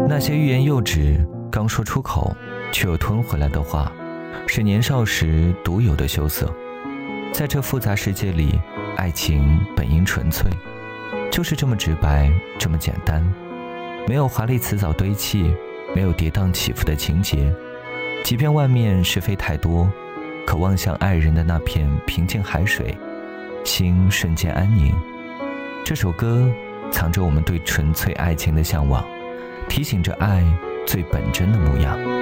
那些欲言又止，刚说出口却又吞回来的话，是年少时独有的羞涩。在这复杂世界里，爱情本应纯粹，就是这么直白，这么简单，没有华丽辞藻堆砌，没有跌宕起伏的情节。即便外面是非太多，可望向爱人的那片平静海水，心瞬间安宁。这首歌藏着我们对纯粹爱情的向往，提醒着爱最本真的模样。